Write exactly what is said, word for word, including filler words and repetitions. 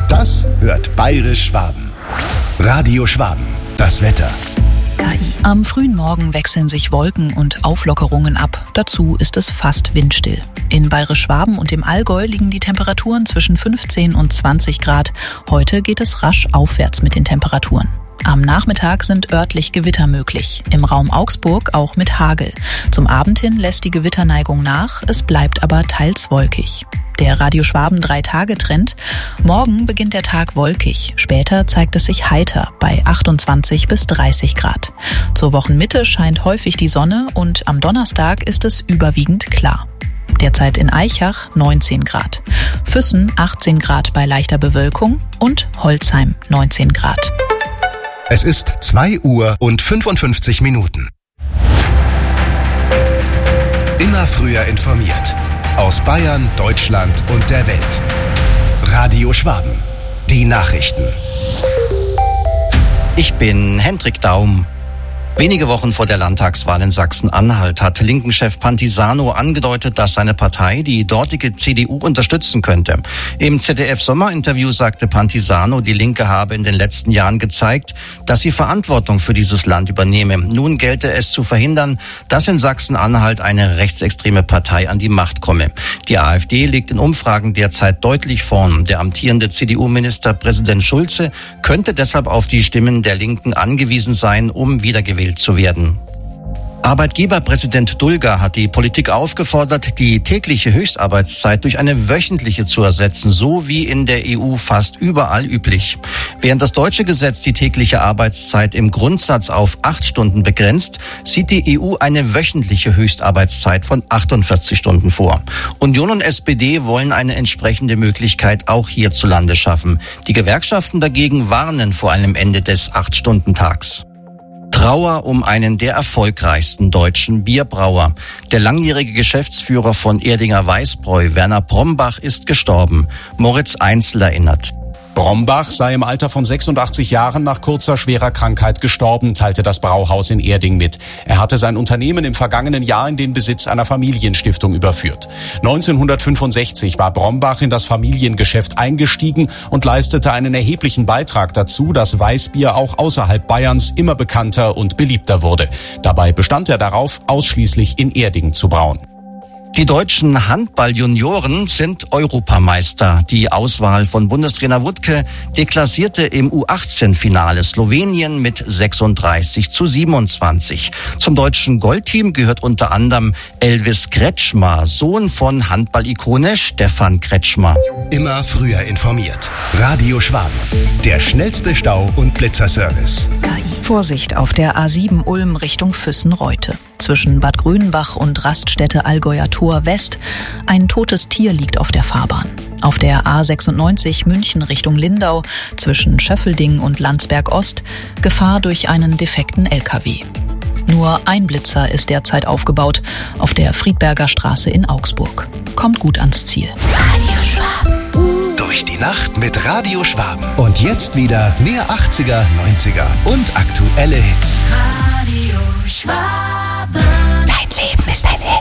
Das hört Bayerisch Schwaben. Radio Schwaben, das Wetter. K I. Am frühen Morgen wechseln sich Wolken und Auflockerungen ab. Dazu ist es fast windstill. In Bayerisch Schwaben und im Allgäu liegen die Temperaturen zwischen fünfzehn und zwanzig Grad. Heute geht es rasch aufwärts mit den Temperaturen. Am Nachmittag sind örtlich Gewitter möglich. Im Raum Augsburg auch mit Hagel. Zum Abend hin lässt die Gewitterneigung nach, es bleibt aber teils wolkig. Der Radio Schwaben drei-Tage-Trend. Morgen beginnt der Tag wolkig. Später zeigt es sich heiter bei achtundzwanzig bis dreißig Grad. Zur Wochenmitte scheint häufig die Sonne und am Donnerstag ist es überwiegend klar. Derzeit in Aichach neunzehn Grad. Füssen achtzehn Grad bei leichter Bewölkung und Holzheim neunzehn Grad. Es ist zwei Uhr und fünfundfünfzig Minuten. Immer früher informiert. Aus Bayern, Deutschland und der Welt. Radio Schwaben. Die Nachrichten. Ich bin Hendrik Daum. Wenige Wochen vor der Landtagswahl in Sachsen-Anhalt hat Linken-Chef Pantisano angedeutet, dass seine Partei die dortige C D U unterstützen könnte. Im Z D F-Sommerinterview sagte Pantisano, die Linke habe in den letzten Jahren gezeigt, dass sie Verantwortung für dieses Land übernehme. Nun gelte es zu verhindern, dass in Sachsen-Anhalt eine rechtsextreme Partei an die Macht komme. Die AfD liegt in Umfragen derzeit deutlich vorn. Der amtierende C D U-Ministerpräsident Schulze könnte deshalb auf die Stimmen der Linken angewiesen sein, um wiedergewählt zu werden. Arbeitgeberpräsident Dulger hat die Politik aufgefordert, die tägliche Höchstarbeitszeit durch eine wöchentliche zu ersetzen, so wie in der E U fast überall üblich. Während das deutsche Gesetz die tägliche Arbeitszeit im Grundsatz auf acht Stunden begrenzt, sieht die E U eine wöchentliche Höchstarbeitszeit von achtundvierzig Stunden vor. Union und S P D wollen eine entsprechende Möglichkeit auch hierzulande schaffen. Die Gewerkschaften dagegen warnen vor einem Ende des acht-Stunden-Tags. Trauer um einen der erfolgreichsten deutschen Bierbrauer. Der langjährige Geschäftsführer von Erdinger Weißbräu, Werner Brombach, ist gestorben. Moritz Einzel erinnert. Brombach sei im Alter von sechsundachtzig Jahren nach kurzer schwerer Krankheit gestorben, teilte das Brauhaus in Erding mit. Er hatte sein Unternehmen im vergangenen Jahr in den Besitz einer Familienstiftung überführt. neunzehnhundertfünfundsechzig war Brombach in das Familiengeschäft eingestiegen und leistete einen erheblichen Beitrag dazu, dass Weißbier auch außerhalb Bayerns immer bekannter und beliebter wurde. Dabei bestand er darauf, ausschließlich in Erding zu brauen. Die deutschen Handball-Junioren sind Europameister. Die Auswahl von Bundestrainer Wuttke deklassierte im U achtzehn-Finale Slowenien mit sechsunddreißig zu siebenundzwanzig. Zum deutschen Goldteam gehört unter anderem Elvis Kretschmer, Sohn von Handball-Ikone Stefan Kretschmer. Immer früher informiert. Radio Schwaben. Der schnellste Stau- und Blitzerservice. Vorsicht auf der A sieben Ulm Richtung Füssen-Reute. Zwischen Bad Grünenbach und Raststätte Allgäuer Tor West. Ein totes Tier liegt auf der Fahrbahn. Auf der A sechsundneunzig München Richtung Lindau zwischen Schöffelding und Landsberg Ost Gefahr durch einen defekten L K W. Nur ein Blitzer ist derzeit aufgebaut auf der Friedberger Straße in Augsburg. Kommt gut ans Ziel. Radio Schwaben. Durch die Nacht mit Radio Schwaben. Und jetzt wieder mehr achtziger, neunziger und aktuelle Hits. Radio Schwaben. Dein Leben ist ein Hit.